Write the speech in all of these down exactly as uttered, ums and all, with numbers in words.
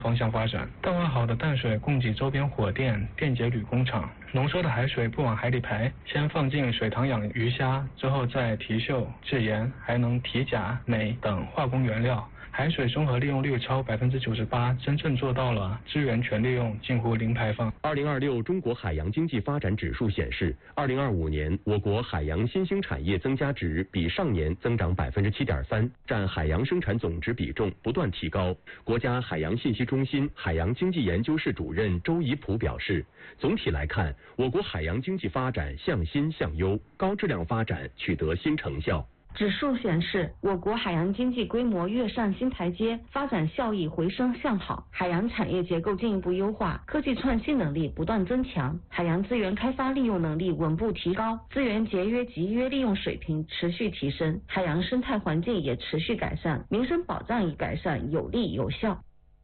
方向发展。淡化好的淡水供给周边火电、电解铝工厂，浓缩的海水不往海里排，先放进水塘养鱼虾，之后再提溴、制盐，还能提钾、镁等化工原料。海水综合利用率超百分之九十八，真正做到了资源全利用，近乎零排放。 二零二六中国海洋经济发展指数显示，二零二五年我国海洋新兴产业增加值比上年增长百分之七点三，占海洋生产总值比重不断提高。国家海洋信息中心海洋经济研究室主任周怡普表示，总体来看，我国海洋经济发展向新向优，高质量发展取得新成效。 指数显示，我国海洋经济规模跃上新台阶，发展效益回升向好，海洋产业结构进一步优化，科技创新能力不断增强，海洋资源开发利用能力稳步提高，资源节约集约利用水平持续提升，海洋生态环境也持续改善，民生保障已改善有力有效。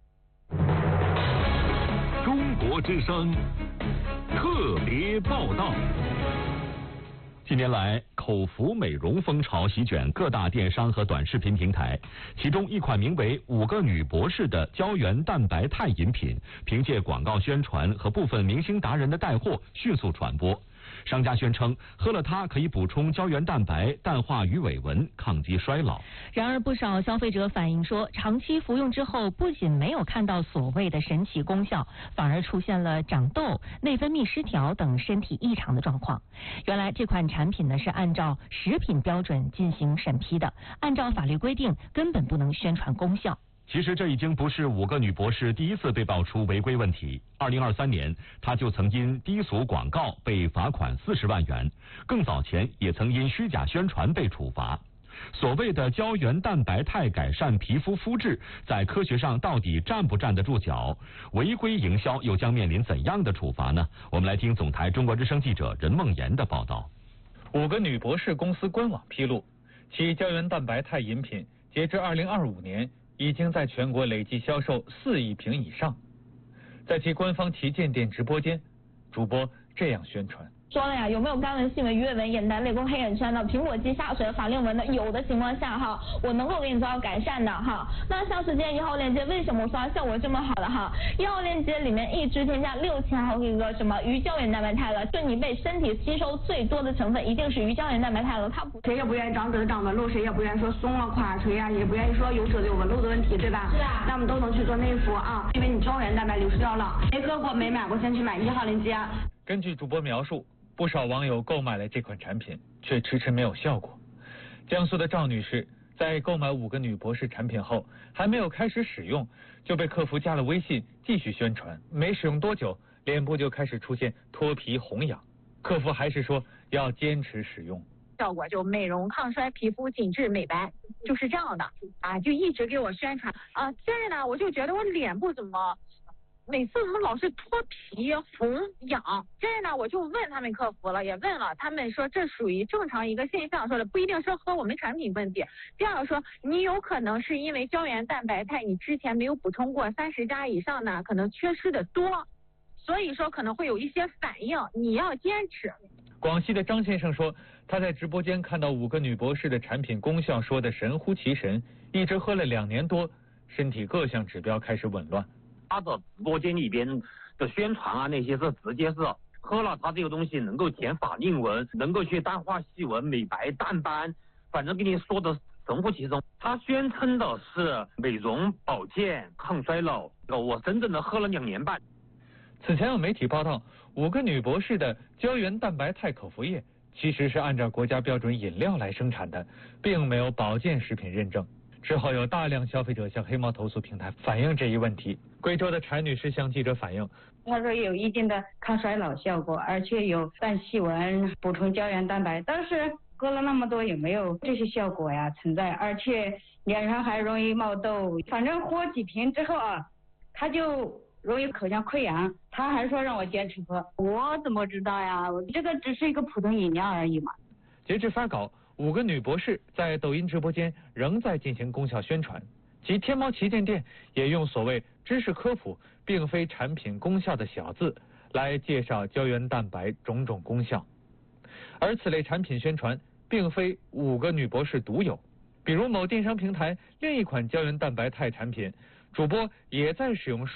中国之声特别报道。近年来，口服美容风潮席卷各大电商和短视频平台，其中一款名为“五个女博士”的胶原蛋白肽饮品，凭借广告宣传和部分明星达人的带货迅速传播。商家宣称，喝了它可以补充胶原蛋白，淡化鱼尾纹，抗击衰老。 然而，不少消费者反映说，长期服用之后，不仅没有看到所谓的神奇功效，反而出现了长痘、内分泌失调等身体异常的状况。原来，这款产品呢是按照食品标准进行审批的，按照法律规定，根本不能宣传功效。 其实这已经不是五个女博士第一次被爆出违规问题。二零二三年，她就曾因低俗广告被罚款四十万元，更早前也曾因虚假宣传被处罚。所谓的胶原蛋白肽改善皮肤肤质，在科学上到底站不站得住脚？违规营销又将面临怎样的处罚呢？我们来听总台中国之声记者任梦妍的报道。 五个女博士公司官网披露，其胶原蛋白肽饮品截至二零二五年已经在全国累计销售四亿瓶以上。在其官方旗舰店直播间，主播这样宣传。 说了呀，有没有干纹、细纹、鱼尾纹、眼袋、泪沟、黑眼圈的、苹果肌下垂、法令纹的？有的情况下哈，我能够给你做到改善的哈。那像是这一号链接，为什么说效果这么好的哈？一号链接里面一支添加六千毫克什么鱼胶原蛋白肽了，就你被身体吸收最多的成分一定是鱼胶原蛋白肽了。它不谁也不愿意长褶长纹路，谁也不愿意说松了垮垂啊，也不愿意说有褶子有纹路的问题，对吧？ 是啊。 那我们都能去做内服啊，因为你胶原蛋白流失掉了。没喝过没买过，先去买一号链接啊。 根据主播描述，不少网友购买了这款产品，却迟迟没有效果。江苏的赵女士在购买五个女博士产品后，还没有开始使用，就被客服加了微信继续宣传。没使用多久，脸部就开始出现脱皮红痒，客服还是说要坚持使用。 效果就美容、抗衰、皮肤紧致、美白，就是这样的啊，就一直给我宣传啊。现在呢，我就觉得我脸部怎么每次怎么老是脱皮、红、痒？现在呢，我就问他们客服了，也问了，他们说这属于正常一个现象，说的不一定是和我们产品问题。第二个说，你有可能是因为胶原蛋白肽你之前没有补充过，三十加以上呢，可能缺失的多，所以说可能会有一些反应，你要坚持。 广西的张先生说，他在直播间看到五个女博士的产品功效说的神乎其神，一直喝了两年多，身体各项指标开始紊乱。 他的直播间里边的宣传啊，那些是直接是喝了它这个东西能够减法令纹，能够去淡化细纹、美白、淡斑，反正给你说的神乎其神。他宣称的是美容、保健、抗衰老，我真正的喝了两年半。 此前有媒体报道，五个女博士的胶原蛋白肽口服液其实是按照国家标准饮料来生产的，并没有保健食品认证。之后有大量消费者向黑猫投诉平台反映这一问题。贵州的柴女士向记者反映， 他说有一定的抗衰老效果，而且有淡细纹、补充胶原蛋白，但是喝了那么多也没有这些效果呀存在，而且脸上还容易冒痘。反正喝几瓶之后啊，他就容易口腔溃疡，他还说让我坚持喝，我怎么知道呀？这个只是一个普通饮料而已嘛。 截至发稿，五个女博士在抖音直播间仍在进行功效宣传，其天猫旗舰店也用所谓知识科普并非产品功效的小字来介绍胶原蛋白种种功效。而此类产品宣传并非五个女博士独有，比如某电商平台另一款胶原蛋白肽产品主播也在使用